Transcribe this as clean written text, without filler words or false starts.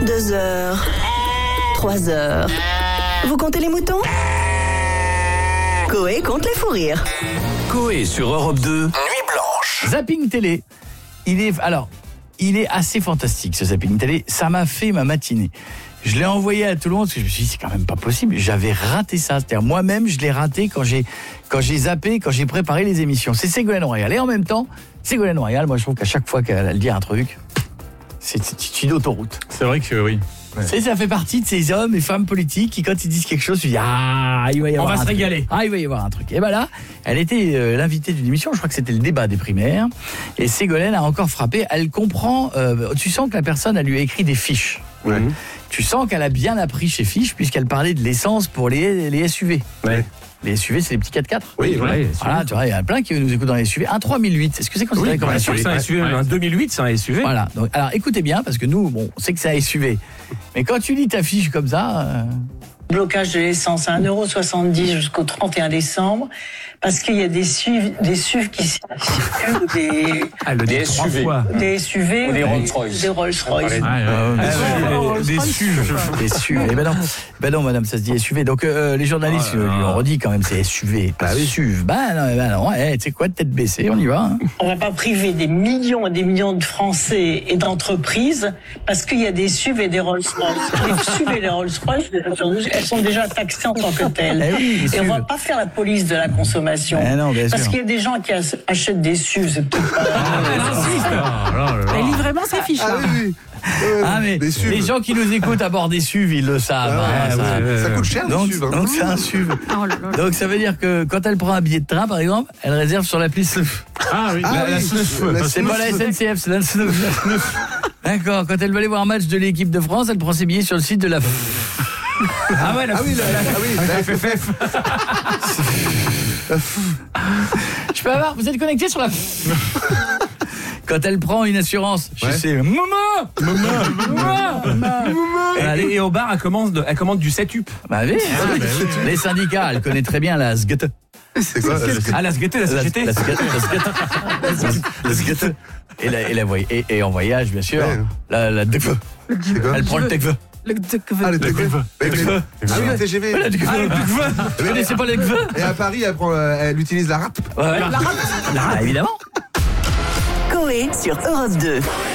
2 heures, 3 heures. Vous comptez les moutons ? Coé compte les fous rires. Coé sur Europe 2, Nuit Blanche. Zapping télé. Il est assez fantastique ce zapping télé. Ça m'a fait ma matinée. Je l'ai envoyé à tout le monde parce que je me suis dit c'est quand même pas possible. J'avais raté ça. C'est-à-dire moi-même je l'ai raté quand j'ai zappé, quand j'ai préparé les émissions. C'est Ségolène Royal. Et en même temps, Ségolène Royal, moi je trouve qu'à chaque fois qu'elle dit un truc, c'est une autoroute. C'est vrai que oui. Ouais. Ça fait partie de ces hommes et femmes politiques qui, quand ils disent quelque chose, tu dis il va y avoir. On va se régaler. Il va y avoir un truc. Et ben là, elle était l'invitée d'une émission. Je crois que c'était le débat des primaires. Et Ségolène a encore frappé. Elle comprend. Tu sens que la personne, elle lui a écrit des fiches. Ouais. Tu sens qu'elle a bien appris chez Fiche puisqu'elle parlait de l'essence pour les SUV. Ouais. Les SUV, c'est les petits 4x4. Oui, voilà. Voilà, tu vois, il y en a plein qui nous écoutent dans les SUV. Un 3008, est-ce que c'est considéré comme un SUV? C'est un SUV. Un 2008, c'est un SUV. Voilà. Donc, alors, écoutez bien, parce que nous, on sait que c'est un SUV. Mais quand tu lis ta fiche comme ça... Blocage de l'essence à 1,70 € jusqu'au 31 décembre, parce qu'il y a des SUV qui circulent, Des SUV. des SUV, Ou des Rolls-Royce. Des Rolls-Royce. Des SUV. Des SUV. Ben non, madame, ça se dit SUV. Donc, les journalistes lui ont redit quand même, c'est SUV, pas SUV. Ben non, tu sais quoi, tête baissée, on y va. Hein. On va pas priver des millions et des millions de Français et d'entreprises, parce qu'il y a des SUV et des Rolls-Royce. Les SUV et les Rolls-Royce, elles sont déjà taxées en tant que telles. Oui, et on va pas faire la police de la consommation. Non, bien parce sûr. qu'il y a des gens qui achètent des SUV, c'est peut-être pas... Elle lit vraiment ses fiches. Ah oui. Mais des SUV. les gens qui nous écoutent à bord des SUV, ils le savent. Ça coûte cher, donc, les SUV. donc c'est un SUV. Oh là là. Donc ça veut dire que quand elle prend un billet de train, par exemple, elle réserve sur l'appli SNUF. Ah oui. C'est pas la SNCF, c'est la SNUF. D'accord, quand elle va aller voir un match de l'équipe de France, elle prend ses billets sur le site de la... Ah ouais, la FFF. Je peux avoir... Vous êtes connecté sur la... Quand elle prend une assurance, je sais... Maman. Et au bar, elle commande du setup. Bah oui, les syndicats, elle connaît très bien la SGT. C'est quoi ça? La SGT, la CGT. La SGT. Et en voyage, bien sûr, Ouais. la TGV. Elle prend le TGV. Le Ah, le TGV. Ah oui, le TGV. La TGV. Vous connaissez pas le TGV? Et à Paris, elle utilise la rap. Ouais. La rap, évidemment. Coé sur Europe 2.